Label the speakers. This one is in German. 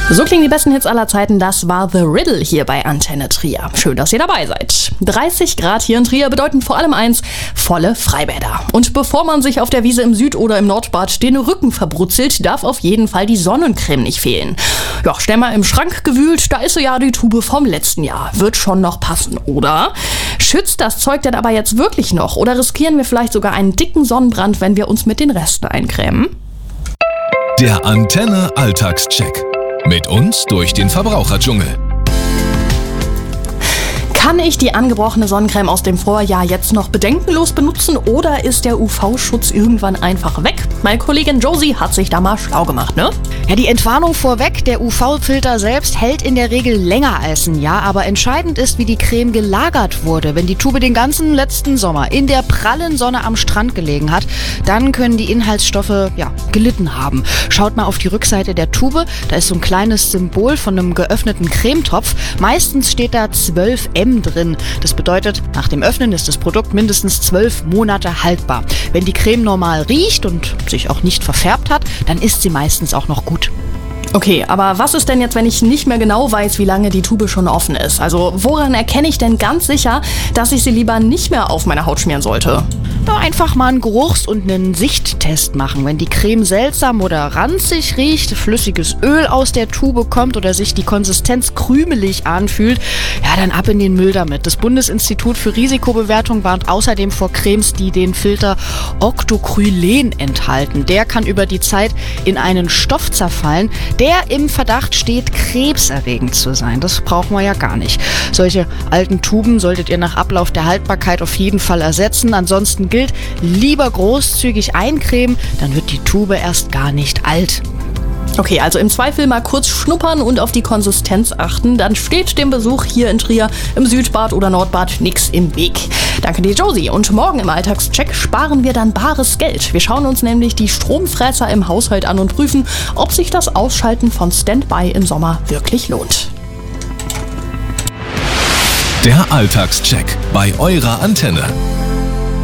Speaker 1: So klingen die besten Hits aller Zeiten. Das war The Riddle hier bei Antenne Trier. Schön, dass ihr dabei seid. 30 Grad hier in Trier bedeuten vor allem eins: volle Freibäder. Und bevor man sich auf der Wiese im Süd- oder im Nordbad den Rücken verbrutzelt, darf auf jeden Fall die Sonnencreme nicht fehlen. Ja, schnell mal im Schrank gewühlt, da ist so ja die Tube vom letzten Jahr. Wird schon noch passen, oder? Schützt das Zeug denn aber jetzt wirklich noch? Oder riskieren wir vielleicht sogar einen dicken Sonnenbrand, wenn wir uns mit den Resten eincremen?
Speaker 2: Der Antenne Alltagscheck. Mit uns durch den Verbraucherdschungel.
Speaker 1: Kann ich die angebrochene Sonnencreme aus dem Vorjahr jetzt noch bedenkenlos benutzen oder ist der UV-Schutz irgendwann einfach weg? Meine Kollegin Josie hat sich da mal schlau gemacht, ne?
Speaker 3: Ja, die Entwarnung vorweg, der UV-Filter selbst hält in der Regel länger als ein Jahr, aber entscheidend ist, wie die Creme gelagert wurde. Wenn die Tube den ganzen letzten Sommer in der prallen Sonne am Strand gelegen hat, dann können die Inhaltsstoffe gelitten haben. Schaut mal auf die Rückseite der Tube, da ist so ein kleines Symbol von einem geöffneten Cremetopf. Meistens steht da 12M drin. Das bedeutet, nach dem Öffnen ist das Produkt mindestens 12 Monate haltbar. Wenn die Creme normal riecht und sich auch nicht verfärbt hat, dann ist sie meistens auch noch gut.
Speaker 1: Okay, aber was ist denn jetzt, wenn ich nicht mehr genau weiß, wie lange die Tube schon offen ist? Also woran erkenne ich denn ganz sicher, dass ich sie lieber nicht mehr auf meine Haut schmieren sollte?
Speaker 3: Einfach mal einen Geruchs- und einen Sichttest machen. Wenn die Creme seltsam oder ranzig riecht, flüssiges Öl aus der Tube kommt oder sich die Konsistenz krümelig anfühlt, dann ab in den Müll damit. Das Bundesinstitut für Risikobewertung warnt außerdem vor Cremes, die den Filter Octocrylen enthalten. Der kann über die Zeit in einen Stoff zerfallen, der im Verdacht steht, krebserregend zu sein. Das brauchen wir ja gar nicht. Solche alten Tuben solltet ihr nach Ablauf der Haltbarkeit auf jeden Fall ersetzen. Ansonsten gilt, lieber großzügig eincremen, dann wird die Tube erst gar nicht alt.
Speaker 1: Okay, also im Zweifel mal kurz schnuppern und auf die Konsistenz achten. Dann steht dem Besuch hier in Trier im Südbad oder Nordbad nichts im Weg. Danke dir, Josie. Und morgen im Alltagscheck sparen wir dann bares Geld. Wir schauen uns nämlich die Stromfresser im Haushalt an und prüfen, ob sich das Ausschalten von Standby im Sommer wirklich lohnt.
Speaker 2: Der Alltagscheck bei eurer Antenne.